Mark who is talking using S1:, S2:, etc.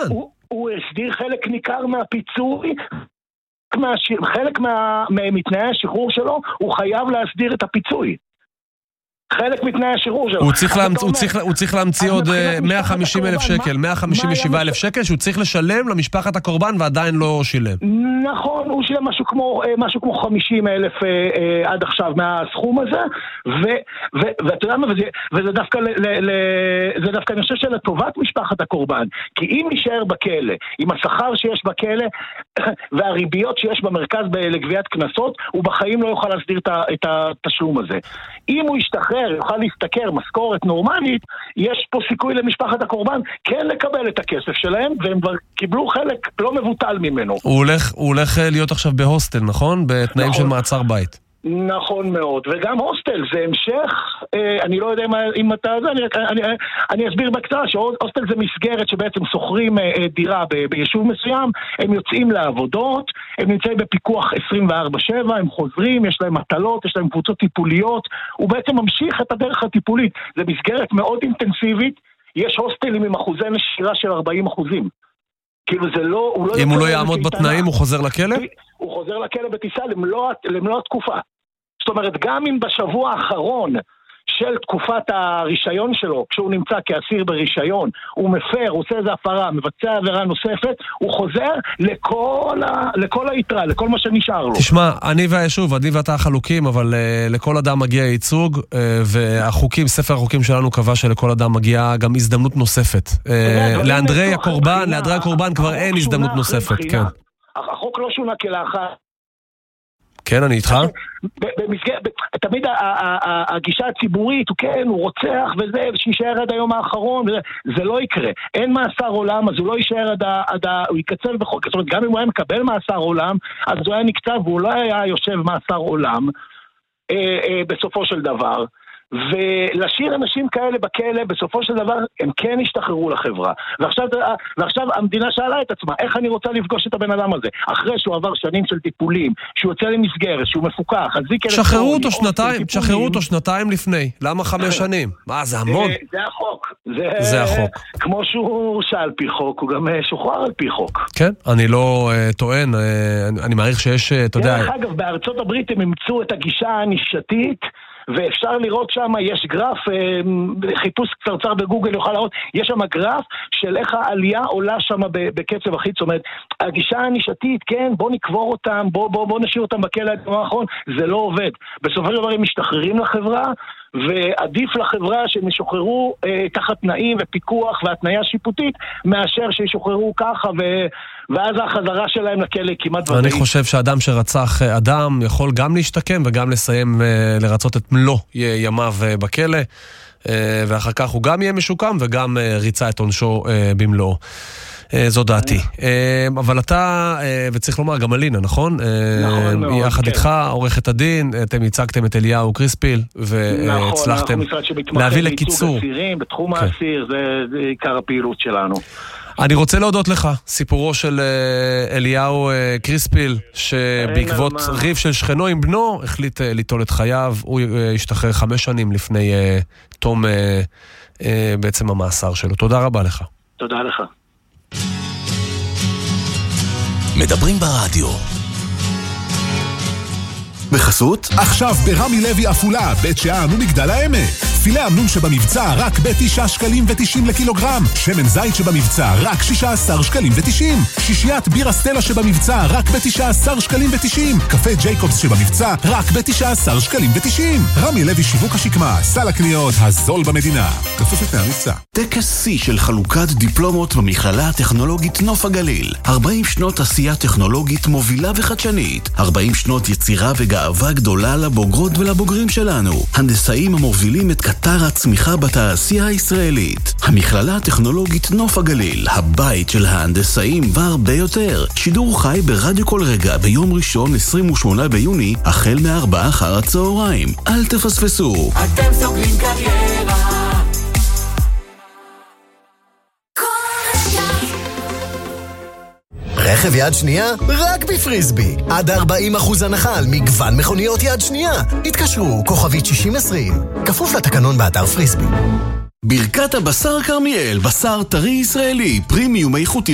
S1: הקורבן.
S2: הוא הסדיר חלק ניכר מהפיצוי, חלק מתנאי השחרור שלו, הוא חייב להסדיר את הפיצוי. חלק מתנאי השחרור שלו.
S1: הוא צריך להמציא עוד 150,000 שקל, 157,000 שקל, שהוא צריך לשלם למשפחת הקורבן ועדיין לא שילם.
S2: נכון, הוא שילם משהו כמו 50,000 עד עכשיו מהסכום הזה, ואתה יודע מה, וזה דווקא אני חושב שלטובת משפחת הקורבן, כי אם נשאר בכלא, עם השכר שיש בכלא, והריביות שיש במרכז לגביית קנסות, הוא בחיים לא יוכל להסדיר את התשלום הזה. אם הוא ישתחרר, יוכל להסתכר משכורת נורמלית, יש פה סיכוי למשפחת הקורבן כן לקבל את הכסף שלהם, והם כבר קיבלו חלק לא מבוטל ממנו.
S1: הוא הולך להיות עכשיו בהוסטל, נכון? בתנאים של מעצר בית.
S2: נכון מאוד, וגם הוסטל זה המשך, אני לא יודע אם אתה זה, אני אסביר בקצרה שהוסטל זה מסגרת שבעצם שוכרים דירה ביישוב מסוים, הם יוצאים לעבודות, הם נמצאים בפיקוח 24/7, הם חוזרים, יש להם מטלות, יש להם קבוצות טיפוליות, הוא בעצם ממשיך את הדרך הטיפולית, זה מסגרת מאוד אינטנסיבית, יש הוסטלים עם אחוזי נשירה של 40%. כאילו זה לא,
S1: אם הוא לא יעמוד בתנאים הוא חוזר לכלא?
S2: הוא חוזר לכלא בטיסה למלוא התקופה. זאת אומרת, גם אם בשבוע האחרון של תקופת הרישיון שלו, כשהוא נמצא כאסיר ברישיון, הוא מפר, הוא עושה איזו הפרה, מבצע עבירה נוספת, הוא חוזר לכל היתרה, לכל מה שנשאר לו.
S1: תשמע, אני ואתה חלוקים, אבל לכל אדם מגיע ייצוג, והחוקים, ספר החוקים שלנו קבע שלכל אדם מגיעה גם הזדמנות נוספת. לאנדרי הקורבן כבר אין הזדמנות נוספת, כן.
S2: החוק לא שונה כלאחר.
S1: כן, אני איתך.
S2: תמיד הגישה הציבורית, הוא רוצח וזה, שישאר עד היום האחרון, זה לא יקרה. אין מאסר עולם, אז הוא לא יישאר הוא יקצב בחוק. זאת אומרת, גם אם הוא היה מקבל מאסר עולם, אז הוא היה נקצב, והוא לא היה יושב מאסר עולם, בסופו של דבר. ולהשאיר אנשים כאלה בכלא, בסופו של דבר הם כן השתחררו לחברה. ועכשיו המדינה שאלה את עצמה, איך אני רוצה לפגוש את הבן אדם הזה? אחרי שהוא עבר שנים של טיפולים, שהוא יוצא למסגרת, שהוא מפוקח,
S1: שחררו אותו שנתיים לפני. למה 5 שנים? מה, זה המון?
S2: זה החוק. כמו שהוא שעל פי חוק, הוא גם שוחרר על פי חוק.
S1: כן, אני לא טוען, אני מעריך שיש, אתה יודע...
S2: דרך אגב, בארצות הברית הם אימצו את הגישה הנישתית, ואפשר לראות שם, יש גרף, חיפוש קצרצר בגוגל יוכל לראות, יש שם גרף של איך העלייה עולה שם בקצב הכי, זאת אומרת, הגישה הנישתית, כן, בוא נקבור אותם, בוא נשאיר אותם בכלא האחרון, זה לא עובד. בסופו של דבר הם משתחררים לחברה, ועדיף לחברה שהם ישוחררו תחת תנאים ופיקוח והתניה שיפוטית, מאשר שישוחררו ככה, ואז החזרה שלהם לכלא כמעט ודאי.
S1: אני חושב שאדם שרצח אדם יכול גם להשתקם וגם לסיים לרצות את מלוא ימיו בכלא, ואחר כך הוא גם יהיה משוקם וגם ריצה את עונשו במלואו. זו דעתי. אבל אתה, וצריך לומר, גם אלינה, נכון?
S2: נכון.
S1: יחד איתך, עורכת הדין, אתם ייצגתם את אליהו קריספיל, והצלחתם להביא לקיצור.
S2: בתחום האסיר, זה עיקר הפעילות שלנו.
S1: אני רוצה להודות לך, סיפורו של אליהו קריספיל, שבעקבות ריב של שכנו עם בנו, החליט ליטול את חייו, הוא השתחרר 5 שנים לפני תום בעצם המאסר שלו. תודה רבה לך.
S2: תודה לך.
S3: מדברים ברדיו. בחסות
S4: עכשיו ברמי לוי אפולה, בית שאן ומגדל העמק. פילה אמנון שבמבצע רק ב9.90 שקלים לקילוגרם. שמן זית שבמבצע רק 16.90 שקלים. שישיית בירה סטלה שבמבצע רק ב19.90 שקלים. קפה ג'ייקובס שבמבצע רק ב19.90 שקלים. רמי לוי שיווק השקמה, סל הקניות הזול במדינה. כפוף לתנאי המבצע.
S3: טקס שיא של חלוקת דיפלומות במכללה הטכנולוגית נוף הגליל. 40 שנות עשייה טכנולוגית מובילה וחדשנית. 40 שנות יצירה וגאווה גדולה לבוגרות ולבוגרים שלנו. הנדסאים המובילים את קטר הצמיחה בתעשייה הישראלית. המכללה הטכנולוגית נוף הגליל, הבית של ההנדסאים והרבה יותר. שידור חי ברדיו כל רגע ביום ראשון 28 ביוני, החל מ16:00. אל תפספסו.
S5: אתם סוגרים קריירה. רכב יד שנייה? רק בפריסבי. עד 40% הנחה על מגוון מכוניות יד שנייה. התקשרו, כוכבית 6020. כפוף לתקנון באתר פריסבי.
S3: ברכת הבשר כרמיאל, בשר טרי ישראלי, פרימיום איכותי